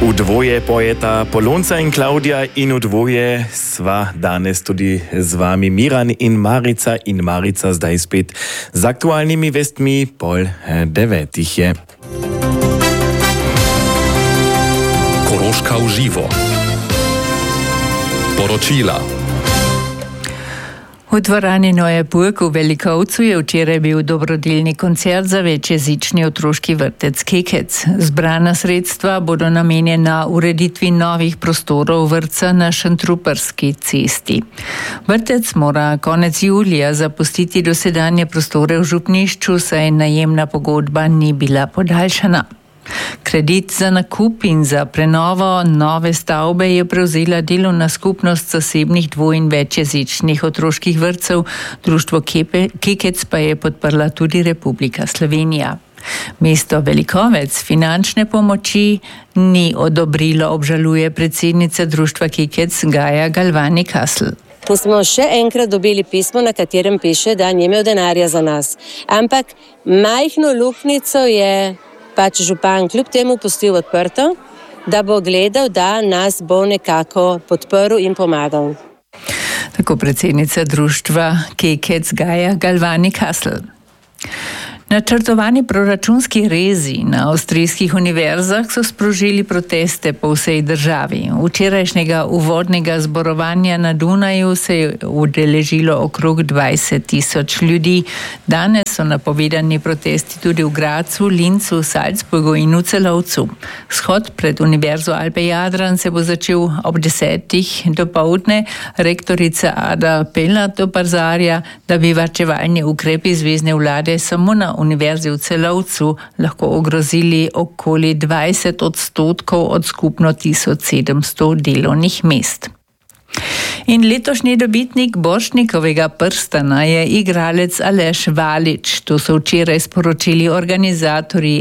U dvoje pojeta Polonca in Klaudia in u dvoje sva danes tudi z vami Miran in Marica zdaj spet z aktualnimi vestmi 8:30 je. Koroška v živo. Poročila. V dvorani Neue Burg v Velikovcu je včeraj bil dobrodelni koncert za večjezični otroški vrtec Kekec. Zbrana sredstva bodo namenjena ureditvi novih prostorov vrtca na Šentrupertski cesti. Vrtec mora konec julija zapustiti dosedanje prostore v župnišču, saj najemna pogodba ni bila podaljšana. Kredit za nakup in za prenovo nove stavbe je prevzela delovna skupnost zasebnih dvo- in večjezičnih otroških vrtcev, društvo Kekec pa je podprla tudi Republika Slovenija. Mesto Velikovec finančne pomoči ni odobrilo, obžaluje predsednica društva Kekec Gaja Galvani-Kasl. In smo še enkrat dobili pismo, na katerem piše, da ni imel denarja za nas. Ampak majhno luknjico je župan kljub temu pustil odprto, da bo gledal, da nas bo nekako podprl in pomagal. Tako predsednica društva Kekec Gaja Galvani-Kasl. Načrtovani proračunski rezi na avstrijskih univerzah so sprožili proteste po vsej državi. Včerajšnjega uvodnega zborovanja na Dunaju se je udeležilo okrog 20.000 ljudi. Danes so napovedani protesti tudi v Gracu, Linzu, Salzburgu in v Celovcu. Shod pred Univerzo Alpe Jadran se bo začel ob 10. dopoldne. Rektorica Ada Pelat opozarja, da bi varčevalni ukrepi zvezne vlade samo na Univerzi v Celovcu lahko ogrozili okoli 20% od skupno 1700 delovnih mest. In letošnji dobitnik Borštnikovega prstana je igralec Aleš Valič. To so včeraj sporočili organizatorji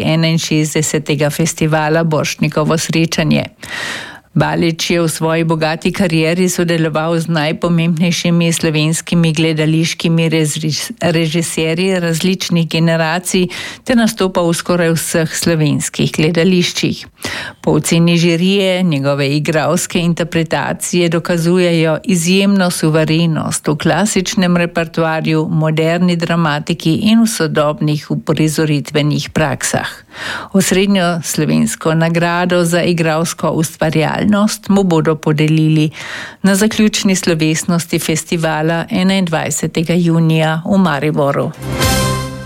61. festivala Borštnikovo srečanje. Valič je v svoji bogati karieri sodeloval z najpomembnejšimi slovenskimi gledališkimi režiserji različnih generacij ter nastopal v skoraj vseh slovenskih gledališčih. Po oceni žirije njegove igralske interpretacije dokazujejo izjemno suverenost v klasičnem repertoarju, moderni dramatiki in v sodobnih uprizoritvenih praksah. Osrednjo slovensko nagrado za igralsko ustvarjalnost mu bodo podelili na zaključni slovesnosti festivala 21. junija v Mariboru.